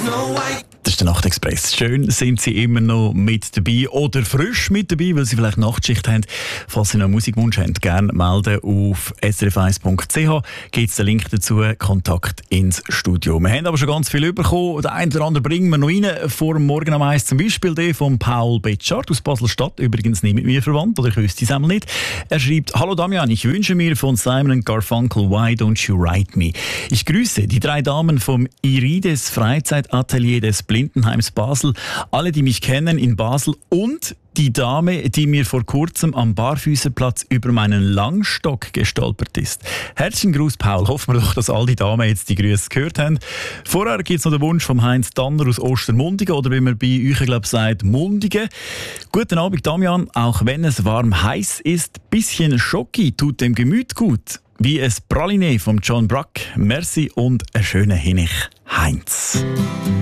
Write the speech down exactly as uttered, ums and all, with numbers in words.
Das ist der Nachtexpress. Schön sind Sie immer noch mit dabei oder frisch mit dabei, weil Sie vielleicht Nachtschicht haben. Falls Sie noch einen Musikwunsch haben, gerne melden auf s r f eins punkt c h. Gibt es den Link dazu, Kontakt ins Studio. Wir haben aber schon ganz viel bekommen. Der eine oder andere bringen wir noch rein. Vor dem Morgen am eins zum Beispiel der von Paul Betschart aus Basel-Stadt. Übrigens nicht mit mir verwandt, oder ich wüsste es einmal nicht. Er schreibt: Hallo Damian, ich wünsche mir von Simon Garfunkel Why Don't You Write Me. Ich grüße die drei Damen vom Irides Freizeitatelier des Blindenheims Basel, alle, die mich kennen in Basel, und die Dame, die mir vor kurzem am Barfüßerplatz über meinen Langstock gestolpert ist. Herzlichen Gruß, Paul. Hoffen wir doch, dass all die Damen jetzt die Grüße gehört haben. Vorher gibt es noch den Wunsch von Heinz Danner aus Ostermundigen, oder wie man bei euch, glaube ich, sagt, Mundigen. Guten Abend, Damian. Auch wenn es warm heiß ist, bisschen Schoki tut dem Gemüt gut. Wie es Praline vom John Bruck. Merci und eine schöne Hinich. Heinz.